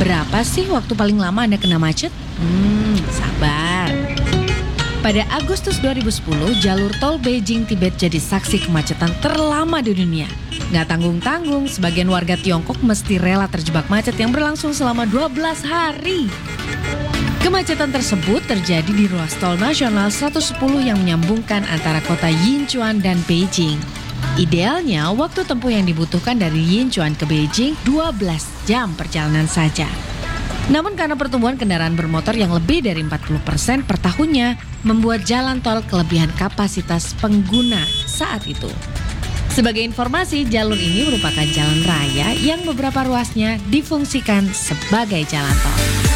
Berapa sih waktu paling lama Anda kena macet? Sabar. Pada Agustus 2010, jalur tol Beijing-Tibet jadi saksi kemacetan terlama di dunia. Nggak tanggung-tanggung, sebagian warga Tiongkok mesti rela terjebak macet yang berlangsung selama 12 hari. Kemacetan tersebut terjadi di ruas tol nasional 110 yang menyambungkan antara kota Yinchuan dan Beijing. Idealnya, waktu tempuh yang dibutuhkan dari Yinchuan ke Beijing 12 jam perjalanan saja. Namun karena pertumbuhan kendaraan bermotor yang lebih dari 40% per tahunnya, membuat jalan tol kelebihan kapasitas pengguna saat itu. Sebagai informasi, jalur ini merupakan jalan raya yang beberapa ruasnya difungsikan sebagai jalan tol.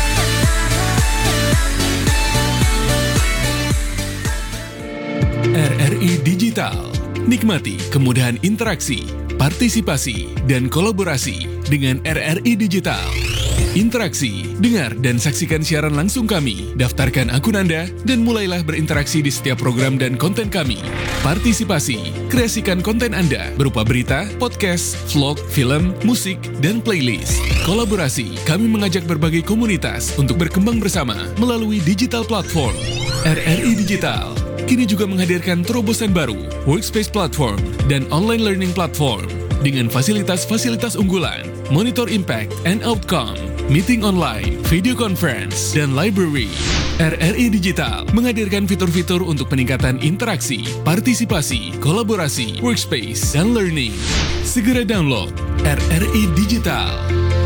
RRI Digital. Nikmati kemudahan interaksi, partisipasi, dan kolaborasi dengan RRI Digital. Interaksi, dengar dan saksikan siaran langsung kami, daftarkan akun Anda, dan mulailah berinteraksi di setiap program dan konten kami. Partisipasi, kreasikan konten Anda berupa berita, podcast, vlog, film, musik, dan playlist. Kolaborasi, kami mengajak berbagai komunitas untuk berkembang bersama melalui digital platform. RRI Digital kini juga menghadirkan terobosan baru, workspace platform, dan online learning platform dengan fasilitas-fasilitas unggulan, monitor impact and outcome, meeting online, video conference, dan library. RRI Digital menghadirkan fitur-fitur untuk peningkatan interaksi, partisipasi, kolaborasi, workspace, dan learning. Segera download RRI Digital.